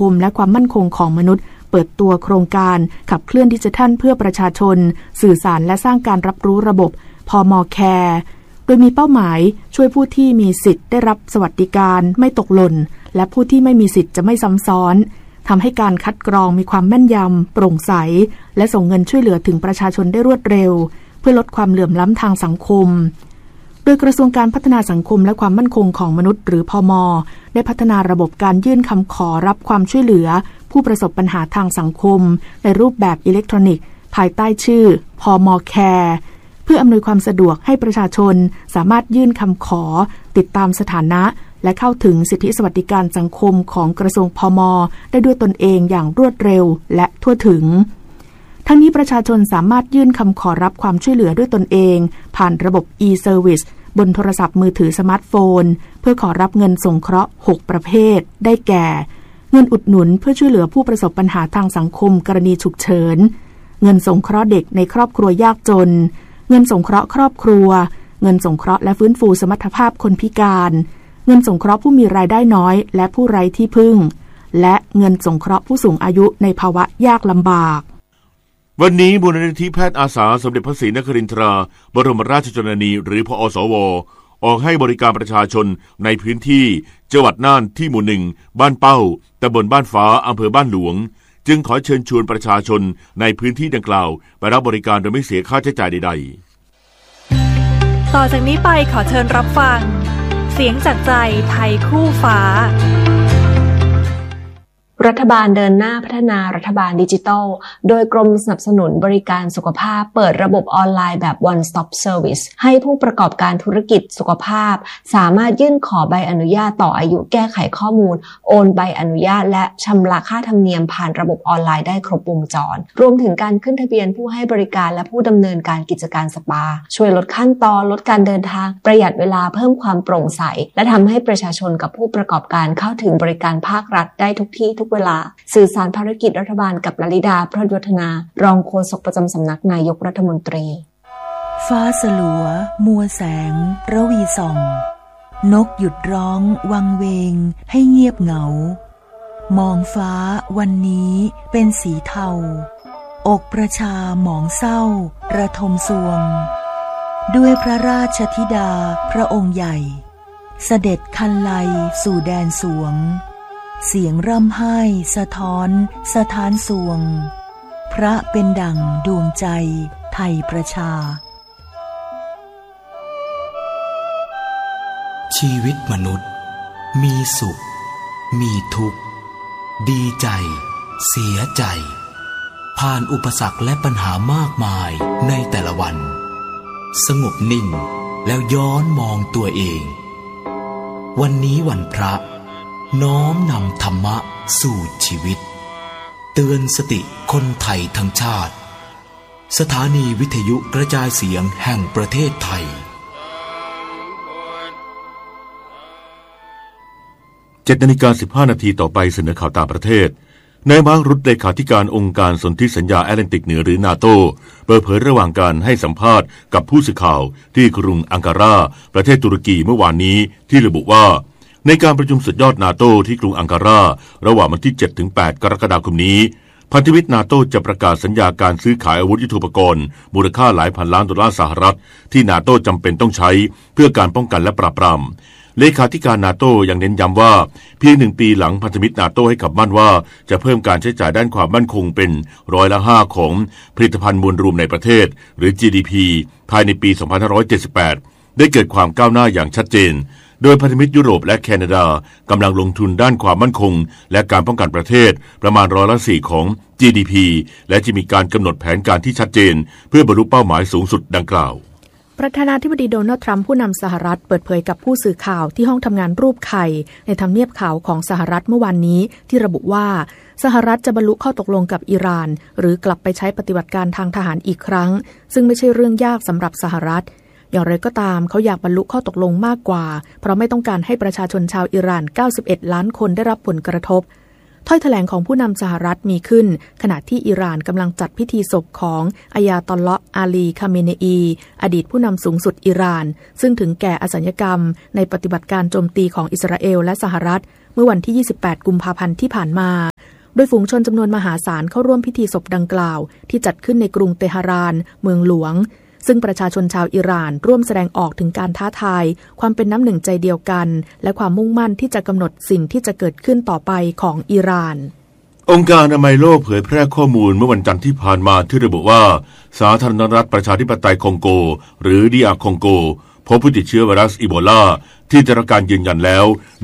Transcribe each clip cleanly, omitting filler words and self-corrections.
มและความมั่นคงของมนุษย์เปิดตัวโครงการขับเคลื่อนดิจิทัลเพื่อประชาชนสื่อสารและสร้างการรับรู้ระบบพม.แคร์โดยมีเป้าหมายช่วยผู้ที่มีสิทธิ์ได้รับสวัสดิการไม่ตกหล่นและผู้ที่ไม่มีสิทธิ์จะไม่ซ้ำซ้อนทำให้การคัดกรองมีความแม่นยำโปร่งใสและส่งเงินช่วยเหลือถึงประชาชนได้รวดเร็วเพื่อลดความเหลื่อมล้ำทางสังคมโดยกระทรวงการพัฒนาสังคมและความมั่นคงของมนุษย์หรือพม.ได้พัฒนาระบบการยื่นคำขอรับความช่วยเหลือผู้ประสบปัญหาทางสังคมในรูปแบบอิเล็กทรอนิกส์ภายใต้ชื่อพม.แคร์เพื่ออำนวยความสะดวกให้ประชาชนสามารถยื่นคำขอติดตามสถานะและเข้าถึงสิทธิสวัสดิการสังคมของกระทรวงพม.ได้ด้วยตนเองอย่างรวดเร็วและทั่วถึงทั้งนี้ประชาชนสามารถยื่นคำขอรับความช่วยเหลือด้วยตนเองผ่านระบบ e-service บนโทรศัพท์มือถือสมาร์ทโฟนเพื่อขอรับเงินสงเคราะห์6ประเภทได้แก่เงินอุดหนุนเพื่อช่วยเหลือผู้ประสบปัญหาทางสังคมกรณีฉุกเฉินเงินสงเคราะห์เด็กในครอบครัวยากจนเงินสงเคราะห์ครอบครัวเงินสงเคราะห์และฟื้นฟูสมรรถภาพคนพิการเงินสงเคราะห์ผู้มีรายได้น้อยและผู้ไร้ที่พึ่งและเงินสงเคราะห์ผู้สูงอายุในภาวะยากลำบากวันนี้มูลนิธิแพทย์อาสาสมเด็จพระศรีนครินทราบรมราชชนนีหรือพอสว.ออกให้บริการประชาชนในพื้นที่จังหวัดน่านที่หมู่1บ้านเป้าตำบลบ้านฟ้าอำเภอบ้านหลวงจึงขอเชิญชวนประชาชนในพื้นที่ดังกล่าวไปรับบริการโดยไม่เสียค่าใช้จ่ายใดๆต่อจากนี้ไปขอเชิญรับฟังเสียงจากใจไทยคู่ฟ้ารัฐบาลเดินหน้าพัฒนารัฐบาลดิจิทัลโดยกรมสนับสนุนบริการสุขภาพเปิดระบบออนไลน์แบบ One Stop Service ให้ผู้ประกอบการธุรกิจสุขภาพสามารถยื่นขอใบอนุญาตต่ออายุแก้ไขข้อมูลโอนใบอนุญาตและชำระค่าธรรมเนียมผ่านระบบออนไลน์ได้ครบวงจรรวมถึงการขึ้นทะเบียนผู้ให้บริการและผู้ดำเนินการกิจการสปาช่วยลดขั้นตอนลดการเดินทางประหยัดเวลาเพิ่มความโปร่งใสและทำให้ประชาชนกับผู้ประกอบการเข้าถึงบริการภาครัฐได้ทุกที่ทุกเวลาสื่อสารภารกิจรัฐบาลกับลลิดาพรหยธนารองโฆษกประจำสำนักนายกรัฐมนตรีฟ้าสลัวมัวแสงระวีส่องนกหยุดร้องวังเวงให้เงียบเหงามองฟ้าวันนี้เป็นสีเทาอกประชาหมองเศร้าระทมสวงด้วยพระราชธิดาพระองค์ใหญ่เสด็จคันไลสู่แดนสวงเสียงร่ำไห้สะท้อนสถานสวงพระเป็นดั่งดวงใจไทยประชาชีวิตมนุษย์มีสุขมีทุกข์ดีใจเสียใจผ่านอุปสรรคและปัญหามากมายในแต่ละวันสงบนิ่งแล้วย้อนมองตัวเองวันนี้วันพระน้อมนำธรรมะสู่ชีวิตเตือนสติคนไทยทั้งชาติสถานีวิทยุกระจายเสียงแห่งประเทศไทย 7:15 นาทีต่อไปเสนอข่าวต่างประเทศนายมาร์ค รุตเลขาธิการองค์การสนธิสัญญาแอตแลนติกเหนือหรือนาโตเปิดเผยระหว่างการให้สัมภาษณ์กับผู้สื่อข่าวที่กรุงอังการาประเทศตุรกีเมื่อวานนี้ที่ระบุว่าในการประชุมสุดยอดนาโตที่กรุงอังการาระหว่างวันที่ 7-8 กรกฎาคมนี้พันธมิตรนาโตจะประกาศสัญญาการซื้อขายอาวุธยุทโธปกรณ์มูลค่าหลายพันล้านดอลลาร์สหรัฐที่นาโตจำเป็นต้องใช้เพื่อการป้องกันและปราบปรามเลขาธิการนาโตยังเน้นย้ำว่าเพียง1 ปีหลังพันธมิตรนาโตให้คำมั่นว่าจะเพิ่มการใช้จ่ายด้านความมั่นคงเป็น5%ของผลิตภัณฑ์มวลรวมในประเทศหรือ GDP ภายในปี 2578 ได้เกิดความก้าวหน้าอย่างชัดเจนโดยพันธมิตรยุโรปและแคนาดากำลังลงทุนด้านความมั่นคงและการป้องกันประเทศประมาณ4%ของ GDP และจะมีการกำหนดแผนการที่ชัดเจนเพื่อบรรลุเป้าหมายสูงสุดดังกล่าวประธานาธิบดีโดนัลด์ทรัมป์ผู้นำสหรัฐเปิดเผยกับผู้สื่อข่าวที่ห้องทำงานรูปไข่ในทำเนียบขาวของสหรัฐเมื่อวานนี้ที่ระบุว่าสหรัฐจะบรรลุข้อตกลงกับอิหร่านหรือกลับไปใช้ปฏิบัติการทางทหารอีกครั้งซึ่งไม่ใช่เรื่องยากสำหรับสหรัฐอย่างไรก็ตามเขาอยากบรรลุข้อตกลงมากกว่าเพราะไม่ต้องการให้ประชาชนชาวอิหร่าน91 ล้านคนได้รับผลกระทบถ้อยแถลงของผู้นำสหรัฐมีขึ้นขณะที่อิหร่านกำลังจัดพิธีศพของอายาตอลเลาะห์อาลีคาเมเนอีอดีตผู้นำสูงสุดอิหร่านซึ่งถึงแก่อสัญกรรมในปฏิบัติการโจมตีของอิสราเอลและสหรัฐเมื่อวันที่28 กุมภาพันธ์ที่ผ่านมาโดยฝูงชนจำนวนมหาศาลเข้าร่วมพิธีศพดังกล่าวที่จัดขึ้นในกรุงเตหะรานเมืองหลวงซึ่งประชาชนชาวอิหร่านร่วมแสดงออกถึงการท้าทายความเป็นน้ำหนึ่งใจเดียวกันและความมุ่งมั่นที่จะกำหนดสิ่งที่จะเกิดขึ้นต่อไปของอิหร่านองค์การอนามัยโลกเผยแพร่ข้อมูลเมื่อวันจันทร์ที่ผ่านมาที่ระบุว่าสาธารณรัฐประชาธิปไตยคองโกหรือDRคองโกพบผู้ติดเชื้อไวรัสอีโบลาที่ได้รับการยืนยันแล้ว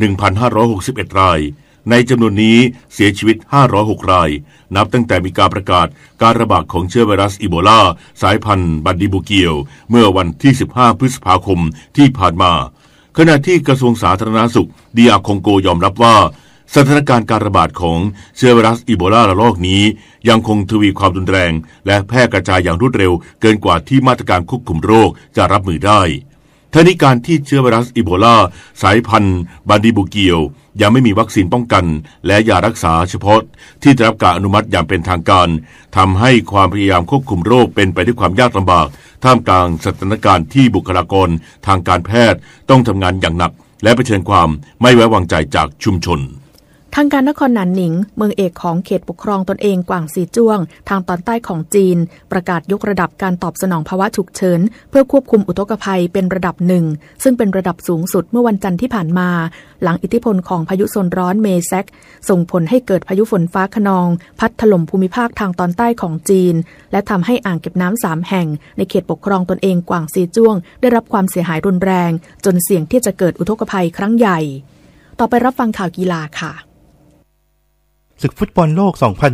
1,561 รายในจำนวนนี้เสียชีวิต506รายนับตั้งแต่มีการประกาศการระบาดของเชื้อไวรัสอีโบลาสายพันธุ์บันดิบูเกียวเมื่อวันที่15พฤษภาคมที่ผ่านมาขณะที่กระทรวงสาธารณสุขDRคองโกยอมรับว่าสถานการณ์การระบาดของเชื้อไวรัสอีโบลาระลอกนี้ยังคงทวีความรุนแรงและแพร่กระจายอย่างรวดเร็วเกินกว่าที่มาตรการควบคุมโรคจะรับมือได้ทั้งนี้การที่เชื้อไวรัสอีโบลาสายพันธุ์บันดิบูเกียวยังไม่มีวัคซีนป้องกันและยารักษาเฉพาะที่ได้รับการอนุมัติอย่างเป็นทางการทำให้ความพยายามควบคุมโรคเป็นไปด้วยความยากลำบากท่ามกลางสถานการณ์ที่บุคลากรทางการแพทย์ต้องทำงานอย่างหนักและเผชิญความไม่ไว้วางใจจากชุมชนทางการนครหนานหนิงเมืองเอกของเขตปกครองตนเองกวางซีจ้วงทางตอนใต้ของจีนประกาศยกระดับการตอบสนองภาวะฉุกเฉินเพื่อควบคุมอุทกภัยเป็นระดับหนึ่งซึ่งเป็นระดับสูงสุดเมื่อวันจันทร์ที่ผ่านมาหลังอิทธิพลของพายุโซนร้อนเมแซกส่งผลให้เกิดพายุฝนฟ้าคะนองพัดถล่มภูมิภาคทางตอนใต้ของจีนและทำให้อ่างเก็บน้ำ3แห่งในเขตปกครองตนเองกวางซีจ้วงได้รับความเสียหายรุนแรงจนเสี่ยงที่จะเกิดอุทกภัยครั้งใหญ่ต่อไปรับฟังข่าวกีฬาค่ะศึกฟุตบอลโลก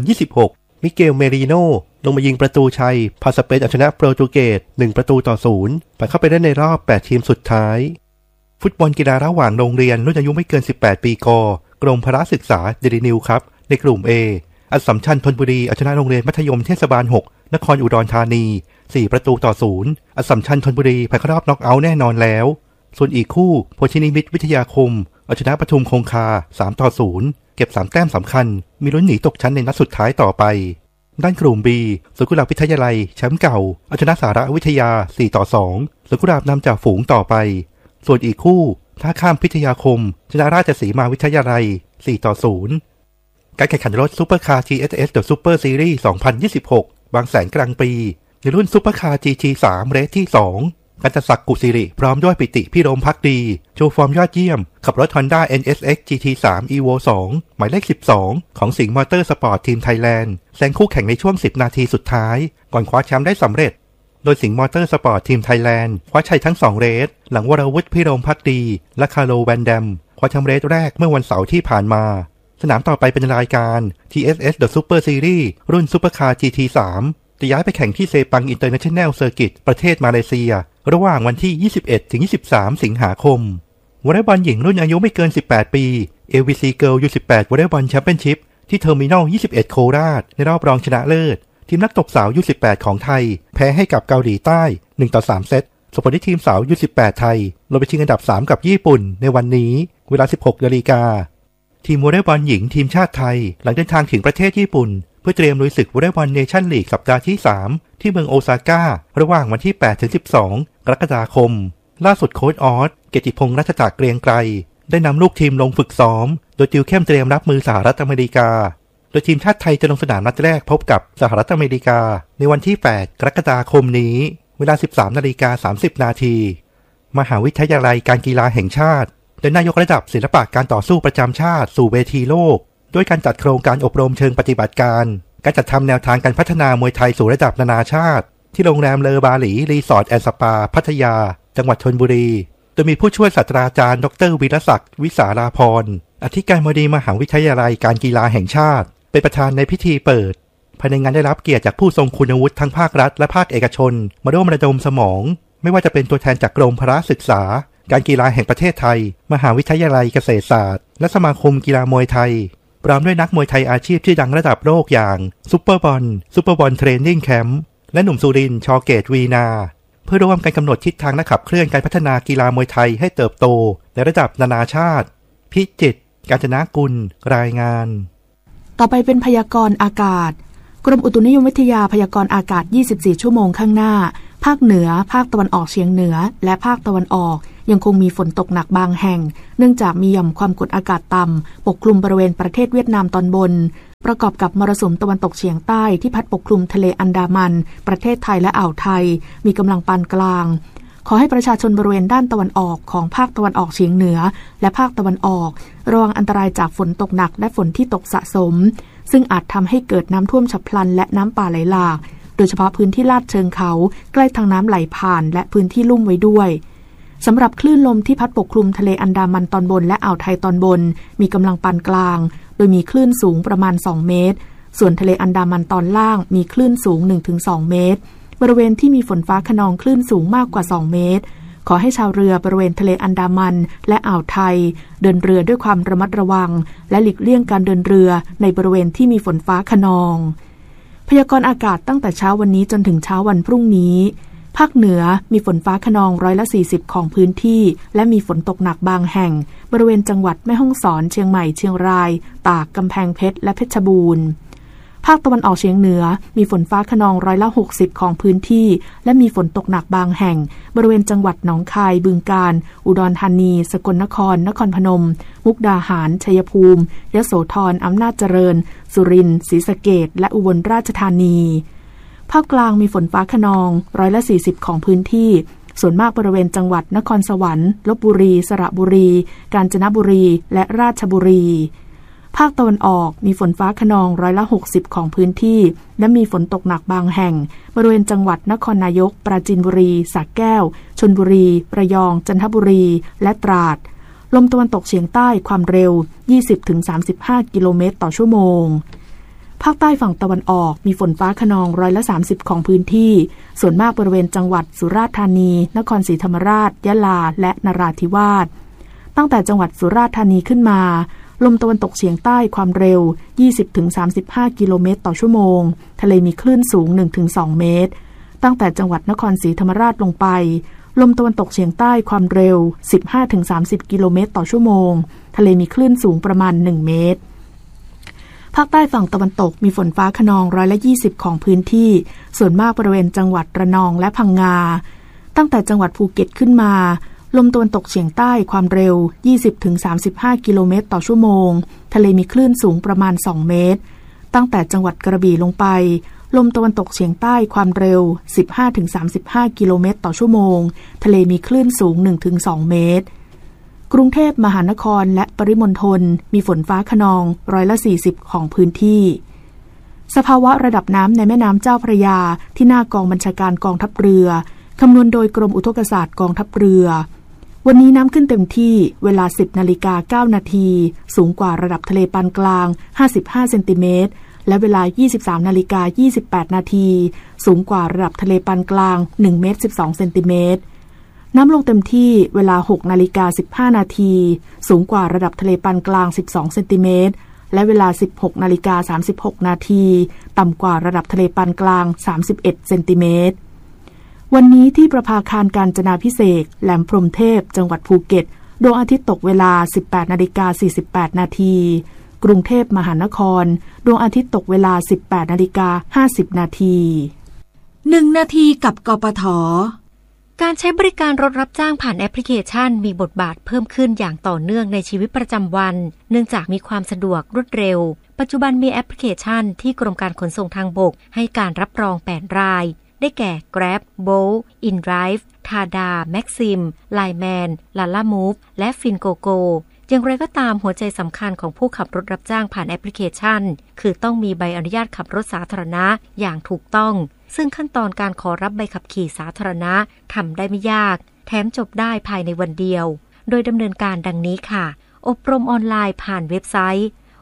2026 มิเกล เมริโนลงมายิงประตูชัยพาสเปนเอาชนะโปรตุเกส1-0ผ่านเข้าไปได้ในรอบ8ทีมสุดท้ายฟุตบอลกีฬาระหว่างโรงเรียนรุ่นอายุไม่เกิน18ปีกรมพละศึกษาเดลินิวครับในกลุ่ม A อัสสัมชัญธนบุรีเอาชนะโรงเรียนมัธยมเทศบาล6นครอุดรธานี4-0อัสสัมชัญธนบุรีผ่านเข้ารอบน็อกเอาท์แน่นอนแล้วส่วนอีกคู่โพธินิมิตรวิทยาคมเอาชนะปทุมคงคา3-0เก็บ3แต้มสำคัญมีลุ้นหนีตกชั้นในนัดสุดท้ายต่อไปด้านกลุ่ม B สวนกุหลาบวิทยาลัยแชมป์เก่าเอาชนะสารวิทยา4-2สวนกุหลาบนำจากฝูงต่อไปส่วนอีกคู่ท่าข้ามพิทยาคมชนะราชสีมาวิทยาลัย4-0การแข่งขันรถซุปเปอร์คาร์ GSS The Super Series 2026 บางแสนกลางปีในรุ่นซุปเปอร์คาร์ GT3 เรสที่2กันตศักดิ์กุศิริพร้อมด้วยปิติพิรมภักดีโชว์ฟอร์มยอดเยี่ยมขับรถ Honda NSX GT3 Evo 2หมายเลข12ของสิงห์มอเตอร์สปอร์ตทีมไทยแลนด์แซงคู่แข่งในช่วง10นาทีสุดท้ายก่อนคว้าแชมป์ได้สำเร็จโดยสิงห์มอเตอร์สปอร์ตทีมไทยแลนด์คว้าชัยทั้ง2เรสหลังวรวุฒิพิรมภักดีและคาร์โลแวนแดมคว้าแชมป์เรสแรกเมื่อวันเสาร์ที่ผ่านมาสนามต่อไปเป็นรายการ TSS The Super Series รุ่นซุปเปอร์คาร์ GT3 จะย้ายไปแข่งที่เซปังอินเตอร์เนชั่นแนลเซอร์กิตประเทศมาเลเซียระหว่างวันที่ 21-23 สิงหาคมวอลเลย์บอลหญิงรุ่นอายุไม่เกิน18ปี AVC Girl U18 วอลเลย์บอลแชมเปี้ยนชิพที่เทอร์มินอล21โคราชในรอบรองชนะเลิศทีมนักตบสาว U18 ของไทยแพ้ให้กับเกาหลีใต้1-3 เซตส่งผลให้ทีมสาว U18 ไทยลงไปชิงอันดับ3กับญี่ปุ่นในวันนี้เวลา 16 นาฬิกาทีมวอลเลย์บอลหญิงทีมชาติไทยหลังเดินทางถึงประเทศญี่ปุ่นเพื่อเตรียมลุยศึกวอลเลย์บอลเนชั่นลีกสัปดาห์ที่3ที่เมืองโอซาก้าระหว่างวันที่ 8-12 กรกฎาคมล่าสุดโค้ชออสเกียรติพงษ์รัชจักรเกรียงไกรได้นำลูกทีมลงฝึกซ้อมโดยติวเข้มเตรียมรับมือสหรัฐอเมริกาโดยทีมชาติไทยจะลงสนามนัดแรกพบกับสหรัฐอเมริกาในวันที่ 8 กรกฎาคมนี้เวลา 13:30 นาทีมหาวิทยาลัยการกีฬาแห่งชาติได้นายกระดับศิลปะการต่อสู้ประจำชาติสู่เวทีโลกด้วยการจัดโครงการอบรมเชิงปฏิบัติการจัดทำแนวทางการพัฒนามวยไทยสู่ระดับนานาชาติที่โรงแรมเลอบาหลีรีสอร์ทแอนด์สปาพัทยาจังหวัดชลบุรีโดยมีผู้ช่วยศาสตราจารย์ดร.วิรศักดิ์วิสาราพรอธิการบดีมหาวิทยาลัยการกีฬาแห่งชาติเป็นประธานในพิธีเปิดภายในงานได้รับเกียรติจากผู้ทรงคุณวุฒิทั้งภาครัฐและภาคเอกชนมาร่วมระดมสมองไม่ว่าจะเป็นตัวแทนจากกรมพละศึกษาการกีฬาแห่งประเทศไทยมหาวิทยาลัยเกษตรศาสตร์และสมาคมกีฬามวยไทยพร้อมด้วยนักมวยไทยอาชีพที่ดังระดับโลกอย่างซุปเปอร์บอลเทรนนิ่งแคมป์และหนุ่มสุรินทร์ชอเกตวีนาเพื่อร่วมกันกำหนดทิศทางและขับเคลื่อนการพัฒนากีฬามวยไทยให้เติบโตในระดับนานาชาติพิจิตรกาญจนกุลรายงานต่อไปเป็นพยากรณ์อากาศกรมอุตุนิยมวิทยาพยากรณ์อากาศ24ชั่วโมงข้างหน้าภาคเหนือภาคตะวันออกเฉียงเหนือและภาคตะวันออกยังคงมีฝนตกหนักบางแห่งเนื่องจากมีหย่อมความกดอากาศต่ำปกคลุมบริเวณประเทศเวียดนามตอนบนประกอบกับมรสุมตะวันตกเฉียงใต้ที่พัดปกคลุมทะเลอันดามันประเทศไทยและอ่าวไทยมีกำลังปานกลางขอให้ประชาชนบริเวณด้านตะวันออกของภาคตะวันออกเฉียงเหนือและภาคตะวันออกระวังอันตรายจากฝนตกหนักและฝนที่ตกสะสมซึ่งอาจทำให้เกิดน้ำท่วมฉับพลันและน้ำป่าไหลหลากโดยเฉพาะพื้นที่ลาดเชิงเขาใกล้ทางน้ำไหลผ่านและพื้นที่ลุ่มไว้ด้วยสำหรับคลื่นลมที่พัดปกคลุมทะเลอันดามันตอนบนและอ่าวไทยตอนบนมีกำลังปานกลางโดยมีคลื่นสูงประมาณ2เมตรส่วนทะเลอันดามันตอนล่างมีคลื่นสูง 1-2 เมตรบริเวณที่มีฝนฟ้าคะนองคลื่นสูงมากกว่า2เมตรขอให้ชาวเรือบริเวณทะเลอันดามันและอ่าวไทยเดินเรือด้วยความระมัดระวังและหลีกเลี่ยงการเดินเรือในบริเวณที่มีฝนฟ้าคะนองพยากรณ์อากาศตั้งแต่เช้าวันนี้จนถึงเช้าวันพรุ่งนี้ภาคเหนือมีฝนฟ้าคะนอง140%ของพื้นที่และมีฝนตกหนักบางแห่งบริเวณจังหวัดแม่ฮ่องสอนเชียงใหม่เชียงรายตากกำแพงเพชรและเพชรบูรณ์ภาคตะวันออกเฉียงเหนือมีฝนฟ้าคะนอง60%ของพื้นที่และมีฝนตกหนักบางแห่งบริเวณจังหวัดหนองคายบึงกาฬอุดรธานีสกลนครนครพนมมุกดาหารชัยภูมิยโสธรอำนาจเจริญสุรินทร์ศรีสะเกษและอุบลราชธานีภาคกลางมีฝนฟ้าคะนอง140%ของพื้นที่ส่วนมากบริเวณจังหวัดนครสวรรค์ลพบุรีสระบุรีกาญจนบุรีและราชบุรีภาคตะวันออกมีฝนฟ้าคะนอง60%ของพื้นที่และมีฝนตกหนักบางแห่งบริเวณจังหวัดนครนายกปราจีนบุรีสระแก้วชลบุรีระยองจันทบุรีและตราดลมตะวันตกเฉียงใต้ความเร็ว 20-35 กิโลเมตรต่อชั่วโมงภาคใต้ฝั่งตะวันออกมีฝนฟ้าคะนอง30%ของพื้นที่ส่วนมากบริเวณจังหวัดสุราษฎร์ธานีนครศรีธรรมราชยะลาและนราธิวาสตั้งแต่จังหวัดสุราษฎร์ธานีขึ้นมาลมตะวันตกเฉียงใต้ความเร็ว 20-35 กิโลเมตรต่อชั่วโมงทะเลมีคลื่นสูง 1-2 เมตรตั้งแต่จังหวัดนครศรีธรรมราชลงไปลมตะวันตกเฉียงใต้ความเร็ว 15-30 กิโลเมตรต่อชั่วโมงทะเลมีคลื่นสูงประมาณ1เมตรภาคใต้ฝั่งตะวันตกมีฝนฟ้าคะนอง120%ของพื้นที่ส่วนมากบริเวณจังหวัดระนองและพังงาตั้งแต่จังหวัดภูเก็ตขึ้นมาลมตะวันตกเฉียงใต้ความเร็ว 20-35 กิโลเมตรต่อชั่วโมงทะเลมีคลื่นสูงประมาณ2เมตรตั้งแต่จังหวัดกระบี่ลงไปลมตะวันตกเฉียงใต้ความเร็ว 15-35 กิโลเมตรต่อชั่วโมงทะเลมีคลื่นสูง 1-2 เมตรกรุงเทพมหานครและปริมณฑลมีฝนฟ้าคะนอง140%ของพื้นที่สภาวะระดับน้ำในแม่น้ำเจ้าพระยาที่หน้ากองบัญชาการกองทัพเรือคำนวณโดยกรมอุทกศาสตร์กองทัพเรือวันนี้น้ำขึ้นเต็มที่เวลา 10:09 นาทีสูงกว่าระดับทะเลปานกลาง55เซนติเมตรและเวลา 23:28 นาทีสูงกว่าระดับทะเลปานกลาง1เมตร12เซนติเมตรน้ำลงเต็มที่เวลา 6:15 นาทีสูงกว่าระดับทะเลปานกลาง12เซนติเมตรและเวลา 16:36 นาทีต่ำกว่าระดับทะเลปานกลาง31เซนติเมตรวันนี้ที่ประภาคารกาญจนาภิเษกแหลมพรหมเทพจังหวัดภูเก็ตดวงอาทิตย์ตกเวลา 18:48 นาทีกรุงเทพมหานครดวงอาทิตย์ตกเวลา 18:50 นาที 1 นาทีกับกปท. การใช้บริการรถรับจ้างผ่านแอปพลิเคชันมีบทบาทเพิ่มขึ้นอย่างต่อเนื่องในชีวิตประจำวันเนื่องจากมีความสะดวกรวดเร็วปัจจุบันมีแอปพลิเคชันที่กรมการขนส่งทางบกให้การรับรอง8รายได้แก่ Grab, Bolt, InDrive, Tada, Maxim, Lineman, Lalamove และ Fingogo อย่างไรก็ตามหัวใจสำคัญของผู้ขับรถรับจ้างผ่านแอปพลิเคชันคือต้องมีใบอนุญาตขับรถสาธารณะอย่างถูกต้องซึ่งขั้นตอนการขอรับใบขับขี่สาธารณะทำได้ไม่ยากแถมจบได้ภายในวันเดียวโดยดำเนินการดังนี้ค่ะอบรมออนไลน์ผ่านเว็บไซต์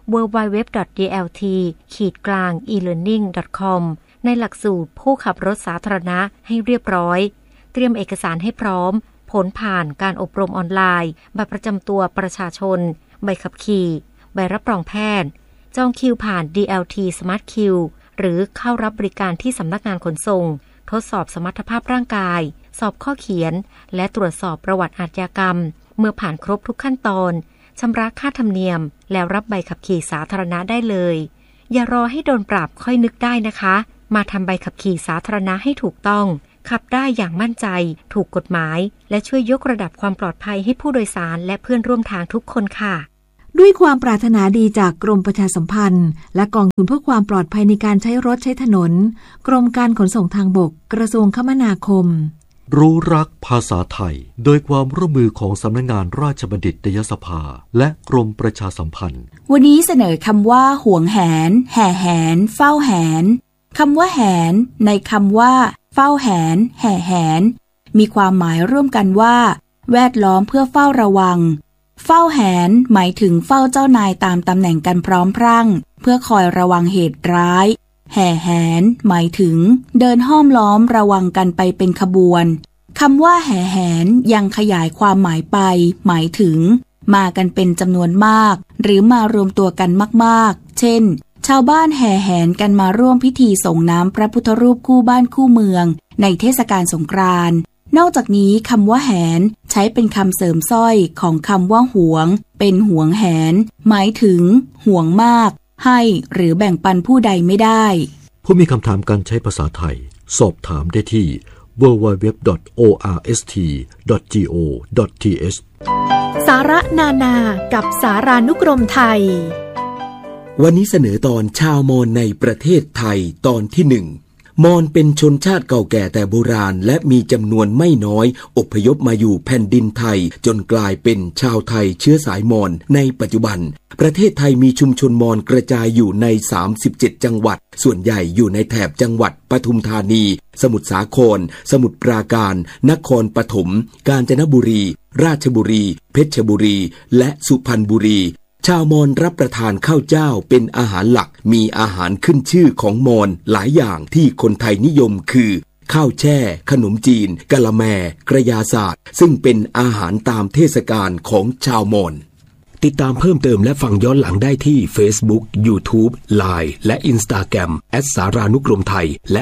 www.dlt-elearning.com ในหลักสูตรผู้ขับรถสาธารณะให้เรียบร้อยเตรียมเอกสารให้พร้อมผลผ่านการอบรมออนไลน์บัตรประจำตัวประชาชนใบขับขี่ใบรับรองแพทย์จองคิวผ่าน DLT Smart Q หรือเข้ารับบริการที่สำนักงานขนส่งทดสอบสมรรถภาพร่างกายสอบข้อเขียนและตรวจสอบประวัติอาชญากรรมเมื่อผ่านครบทุกขั้นตอนชำระค่าธรรมเนียมแล้วรับใบขับขี่สาธารณะได้เลยอย่ารอให้โดนปรับค่อยนึกได้นะคะมาทำใบขับขี่สาธารณะให้ถูกต้องขับได้อย่างมั่นใจถูกกฎหมายและช่วยยกระดับความปลอดภัยให้ผู้โดยสารและเพื่อนร่วมทางทุกคนค่ะด้วยความปรารถนาดีจากกรมประชาสัมพันธ์และกองทุนเพื่อความปลอดภัยในการใช้รถใช้ถนนกรมการขนส่งทางบกกระทรวงคมนาคมรู้รักภาษาไทยโดยความร่วมมือของสำนักงานราชบัณฑิตยสภาและกรมประชาสัมพันธ์วันนี้เสนอคำว่าหวงแหนแห่แหนเฝ้าแหนคำว่าแหนในคำว่าเฝ้าแหนแห่แหนมีความหมายร่วมกันว่าแวดล้อมเพื่อเฝ้าระวังเฝ้าแหนหมายถึงเฝ้าเจ้านายตามตำแหน่งกันพร้อมพรั่งเพื่อคอยระวังเหตุร้ายแห่แหนหมายถึงเดินห้อมล้อมระวังกันไปเป็นขบวนคำว่าแห่แหนยังขยายความหมายไปหมายถึงมากันเป็นจำนวนมากหรือมารวมตัวกันมากๆเช่นชาวบ้านแห่แหนกันมาร่วมพิธีส่งน้ำพระพุทธรูปคู่บ้านคู่เมืองในเทศกาลสงกรานต์นอกจากนี้คำว่าแหนใช้เป็นคำเสริมสร้อยของคำว่าหวงเป็นหวงแหนหมายถึงห่วงมากให้หรือแบ่งปันผู้ใดไม่ได้ผู้มีคำถามการใช้ภาษาไทยสอบถามได้ที่ www.orst.go.th สาระนานากับสารานุกรมไทยวันนี้เสนอตอนชาวมอญในประเทศไทยตอนที่1มอญเป็นชนชาติเก่าแก่แต่โบราณและมีจำนวนไม่น้อยอพยพมาอยู่แผ่นดินไทยจนกลายเป็นชาวไทยเชื้อสายมอญในปัจจุบันประเทศไทยมีชุมชนมอญกระจายอยู่ใน37จังหวัดส่วนใหญ่อยู่ในแถบจังหวัดปทุมธานีสมุทรสาครสมุทรปราการนครปฐมกาญจนบุรีราชบุรีเพชรบุรีและสุพรรณบุรีชาวมอญรับประทานข้าวเจ้าเป็นอาหารหลักมีอาหารขึ้นชื่อของมอญหลายอย่างที่คนไทยนิยมคือข้าวแช่ขนมจีนกะละแมกระยาศาสตร์ซึ่งเป็นอาหารตามเทศกาลของชาวมอญติดตามเพิ่มเติมและฟังย้อนหลังได้ที่ Facebook YouTube Line และ Instagram @ สารานุกรมไทยและ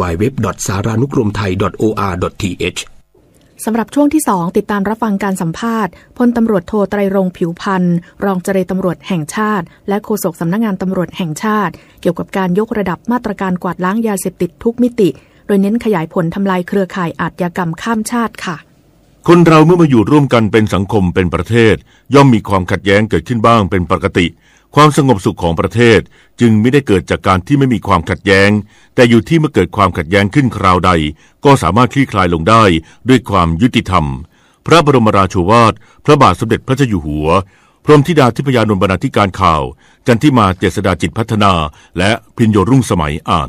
www.saranukromthai.or.th สำหรับช่วงที่2ติดตามรับฟังการสัมภาษณ์พลตำรวจโทไตรรงค์ผิวพันธ์รองเจรตำรวจแห่งชาติและโฆษกสำนักงานตำรวจแห่งชาติเกี่ยวกับการยกระดับมาตรการกวาดล้างยาเสพติดทุกมิติโดยเน้นขยายผลทำลายเครือข่ายอาชญากรรมข้ามชาติค่ะคนเราเมื่อมาอยู่ร่วมกันเป็นสังคมเป็นประเทศย่อมมีความขัดแย้งเกิดขึ้นบ้างเป็นปกติความสงบสุขของประเทศจึงไม่ได้เกิดจากการที่ไม่มีความขัดแย้งแต่อยู่ที่เมื่อเกิดความขัดแย้งขึ้นคราวใดก็สามารถคลี่คลายลงได้ด้วยความยุติธรรมพระบรมราโชวาทพระบาทสมเด็จพระเจ้าอยู่หัวพรหมธิดาธิพยานนท์บรรณาธิการข่าวจันทิมาเจษฎาจิตพัฒนาและพิญโยรุ่งสมัยอ่าน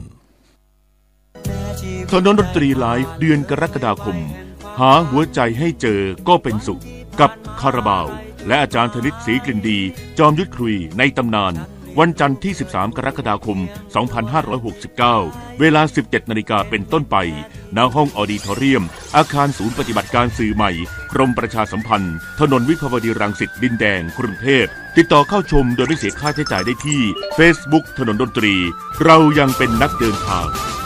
ถนนดนตรีไลฟ์เดือนกรกฎาคมหาหัวใจให้เจอก็เป็นสุขกับคาราบาวและอาจารย์ธนิตศรีกลิ่นดีจอมยุทธคุยในตำนานวันจันทร์ที่13กรกฎาคม2569เวลา 17:00 น.เป็นต้นไปณห้องออดิทอเรียมอาคารศูนย์ปฏิบัติการสื่อใหม่กรมประชาสัมพันธ์ถนนวิภาวดีรังสิตดินแดงกรุงเทพติดต่อเข้าชมโดยไม่เสียค่าใช้จ่ายได้ที่ Facebook ถนนดนตรีเรายังเป็นนักเดินทาง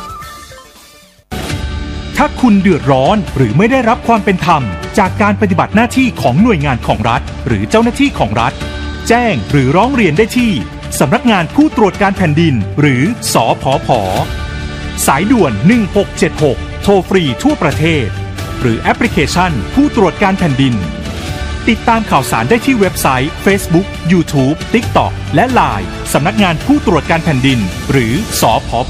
ถ้าคุณเดือดร้อนหรือไม่ได้รับความเป็นธรรมจากการปฏิบัติหน้าที่ของหน่วยงานของรัฐหรือเจ้าหน้าที่ของรัฐแจ้งหรือร้องเรียนได้ที่สำนักงานผู้ตรวจการแผ่นดินหรือสผผ.สายด่วน1676โทรฟรีทั่วประเทศหรือแอปพลิเคชันผู้ตรวจการแผ่นดินติดตามข่าวสารได้ที่เว็บไซต์ Facebook YouTube TikTok และ LINE สำนักงานผู้ตรวจการแผ่นดินหรือสผผ.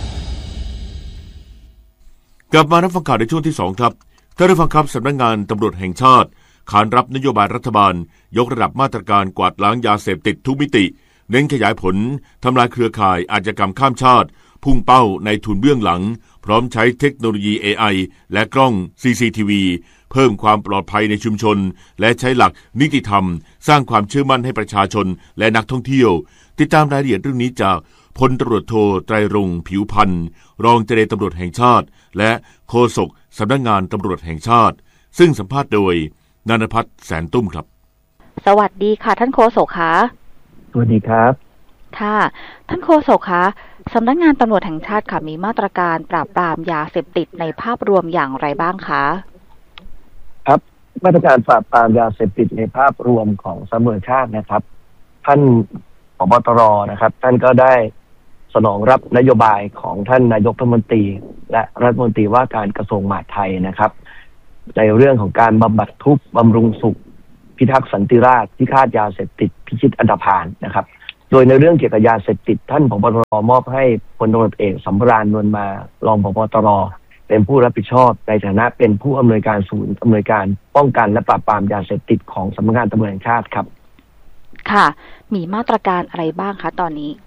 กลับมารับฟังข่าวในช่วงที่2ครับท่านผู้ฟังครับสำนักงานตำรวจแห่งชาติขานรับนโยบายรัฐบาลยกระดับมาตรการกวาดล้างยาเสพติดทุกมิติเน้นขยายผลทำลายเครือข่ายอาชญากรรมข้ามชาติพุ่งเป้าในทุนเบื้องหลังพร้อมใช้เทคโนโลยี AI และกล้อง CCTV เพิ่มความปลอดภัยในชุมชนและใช้หลักนิติธรรมสร้างความเชื่อมั่นให้ประชาชนและนักท่องเที่ยวติดตามรายละเอียดเรื่องนี้จากพลตำรวจโทไตรรงค์ผิวพันธ์รองเจรตำรวจแห่งชาติและโฆษกสำนักงานตำรวจแห่งชาติซึ่งสัมภาษณ์โดยนันทพัฒน์แสนตุ้มครับสวัสดีค่ะท่านโฆษกคะสวัสดีครับค่ะท่านโฆษกคะสำนักงานตำรวจแห่งชาติค่ะมีมาตรการปราบปรามยาเสพติดในภาพรวมอย่างไรบ้างคะครับมาตรการปราบปรามยาเสพติดในภาพรวมของตำรวจชาตินะครับท่านผบ.ตร.นะครับท่านก็ได้สนองรับนโยบายของท่านนายกรัฐมนตรีและรัฐมนตรีว่าการกระทรวงมหาดไทยนะครับในเรื่องของการบำบัดทุกข์บำรุงสุขพิทักษ์สันติราษฎร์พิฆาตยาเสพติดพิชิตอันธพาลนะครับโดยในเรื่องเกี่ยวกับยาเสพติดท่านผบ.ตร.มอบให้พลตำรวจเอกสำราญนวลมารองผบ.ตร.เป็นผู้รับผิดชอบในฐานะเป็นผู้อำนวยการศูนย์อำนวยการป้องกันและปราบปรามยาเสพติดของสำนักงานตำรวจแห่งชาติครับค่ะมีมาตรการอะไรบ้างคะตอนนี้